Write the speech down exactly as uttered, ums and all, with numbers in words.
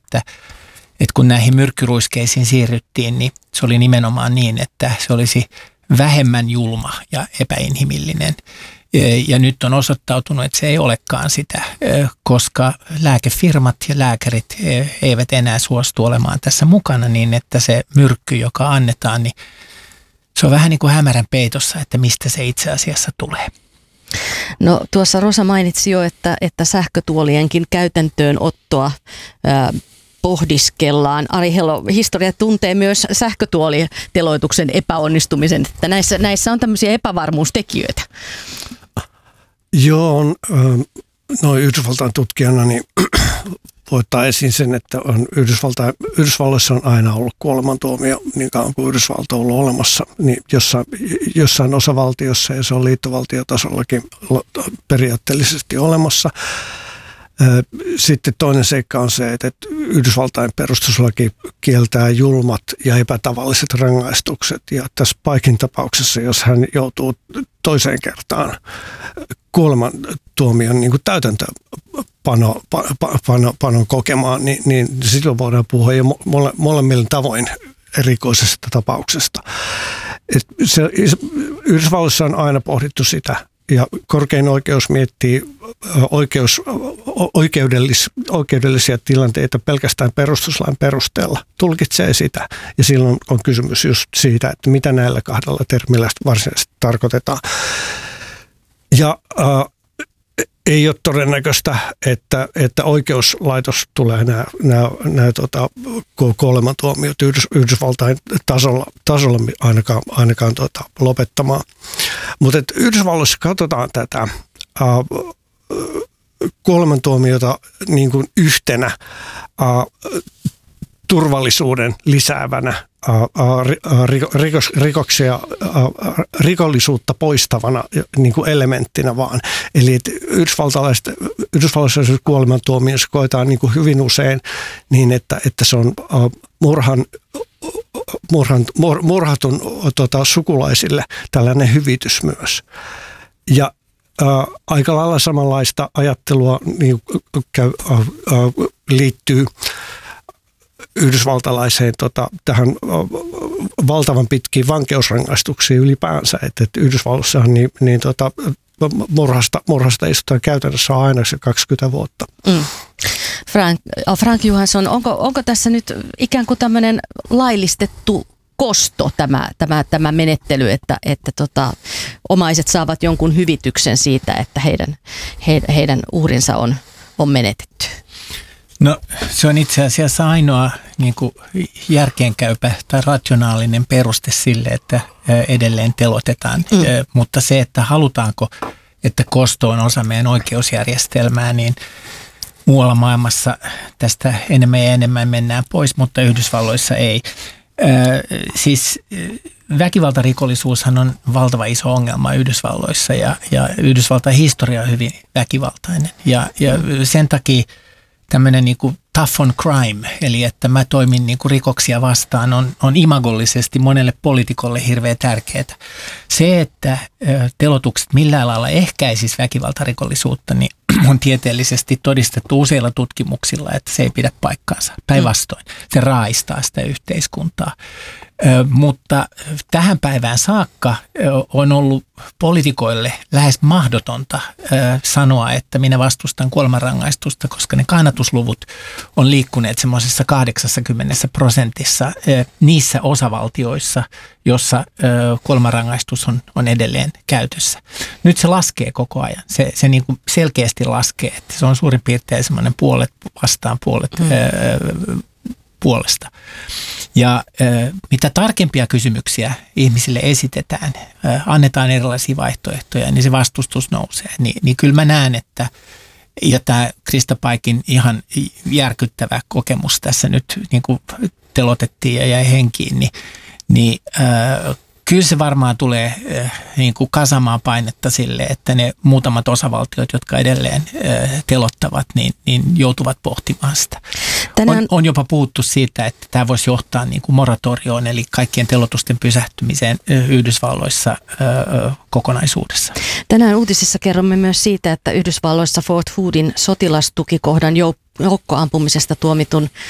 että, että kun näihin myrkkyruiskeisiin siirryttiin, niin se oli nimenomaan niin, että se olisi vähemmän julma ja epäinhimillinen. Ja nyt on osoittautunut, että se ei olekaan sitä, koska lääkefirmat ja lääkärit eivät enää suostu olemaan tässä mukana niin, että se myrkky, joka annetaan, niin se on vähän niin kuin hämärän peitossa, että mistä se itse asiassa tulee. No tuossa Rosa mainitsi jo, että, että sähkötuolienkin käytäntöönottoa ää, pohdiskellaan. Ari Helo, historia tuntee myös sähkötuoliteloituksen epäonnistumisen, että näissä, näissä on tämmöisiä epävarmuustekijöitä. Joo, noin Yhdysvaltain tutkijana niin voi ottaa esiin sen, että on Yhdysvaltain, Yhdysvalloissa on aina ollut kuolemantuomio niin kauan kuin Yhdysvalta on ollut olemassa. Niin jossain, jossain osavaltiossa, ja se on liittovaltiotasollakin periaatteellisesti olemassa. Sitten toinen seikka on se, että Yhdysvaltain perustuslaki kieltää julmat ja epätavalliset rangaistukset. Ja tässä Piken tapauksessa, jos hän joutuu toiseen kertaan kuoleman tuomion niin kuin täytäntöönpanon pano, pano kokemaan, niin, niin silloin voidaan puhua jo mole, molemmilla tavoin erikoisesta tapauksesta. Et se, Yhdysvalloissa on aina pohdittu sitä, ja korkein oikeus miettii oikeus, oikeudellis, oikeudellisia tilanteita pelkästään perustuslain perusteella, tulkitsee sitä. Ja silloin on kysymys just siitä, että mitä näillä kahdella termillä varsinaisesti tarkoitetaan. Ja äh, ei ole todennäköistä, että, että oikeuslaitos tulee nämä, nämä, nämä tota, kuolemantuomiot Yhdys, Yhdysvaltain tasolla, tasolla ainakaan, ainakaan tota, lopettamaan. Mutta Yhdysvalloissa katsotaan tätä äh, kuolemantuomiota niin kuin yhtenä äh, turvallisuuden lisäävänä, Rikos, rikoksia, rikollisuutta poistavana niin kuin elementtinä vaan. Eli yhdysvaltalaisessa kuolemantuomiossa koetaan niin kuin hyvin usein niin, että, että se on murhan, murhan, mur, murhatun tota, sukulaisille tällainen hyvitys myös. Ja ää, aika lailla samanlaista ajattelua niin, käy, ää, liittyy yhdysvaltalaiseen tota, tähän valtavan pitkiin vankeusrangaistuksiin ylipäänsä. Että et Yhdysvalloissahan niin, niin tota, murhasta, murhasta istutaan käytännössä aina se kaksikymmentä vuotta. Mm. Frank, Frank Johansson, onko, onko tässä nyt ikään kuin tämmöinen laillistettu kosto tämä, tämä, tämä menettely, että, että tota, omaiset saavat jonkun hyvityksen siitä, että heidän, he, heidän uhrinsa on, on menetetty? No se on itse asiassa ainoa niin kuin järkeenkäypä tai rationaalinen peruste sille, että edelleen telotetaan. Mm. Mutta se, että halutaanko, että kosto on osa meidän oikeusjärjestelmää, niin muualla maailmassa tästä enemmän ja enemmän mennään pois, mutta Yhdysvalloissa ei. Siis väkivaltarikollisuushan on valtava iso ongelma Yhdysvalloissa ja, ja Yhdysvaltain historia on hyvin väkivaltainen ja, ja sen takia tämmöinen niin kuin tough on crime, eli että mä toimin niin kuin rikoksia vastaan, on, on imagollisesti monelle poliitikolle hirveän tärkeää. Se, että telotukset millään lailla ehkäisisi väkivaltarikollisuutta, niin on tieteellisesti todistettu useilla tutkimuksilla, että se ei pidä paikkaansa. Päinvastoin, se raaistaa sitä yhteiskuntaa. Ö, mutta tähän päivään saakka ö, on ollut poliitikoille lähes mahdotonta ö, sanoa, että minä vastustan kuolemanrangaistusta, koska ne kannatusluvut on liikkuneet semmoisessa kahdeksankymmentä prosentissa ö, niissä osavaltioissa, jossa ö, kuolemanrangaistus on, on edelleen käytössä. Nyt se laskee koko ajan. Se, se niin kuin selkeästi laskee, että se on suurin piirtein semmoinen puolet vastaan puolet mm. ö, puolesta. Ja ö, mitä tarkempia kysymyksiä ihmisille esitetään, ö, annetaan erilaisia vaihtoehtoja, niin se vastustus nousee. Ni, niin kyllä mä näen, että ja tämä Krista Paikin ihan järkyttävä kokemus tässä nyt niin kuin telotettiin ja jäi henkiin, niin, niin ö, kyllä se varmaan tulee äh, niin kuin kasamaan painetta sille, että ne muutamat osavaltiot, jotka edelleen äh, telottavat, niin, niin joutuvat pohtimaan sitä. Tänään on, on jopa puhuttu siitä, että tämä voisi johtaa niin kuin moratorioon, eli kaikkien telotusten pysähtymiseen äh, Yhdysvalloissa äh, kokonaisuudessa. Tänään uutisissa kerromme myös siitä, että Yhdysvalloissa Fort Hoodin sotilastukikohdan joukkoampumisesta tuomitun